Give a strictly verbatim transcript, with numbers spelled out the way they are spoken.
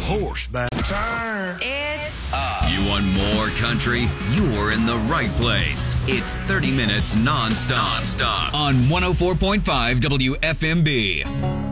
horseback. Turn. It's You want more country? You're in the right place. It's thirty minutes non-stop, non-stop on one oh four point five W F M B.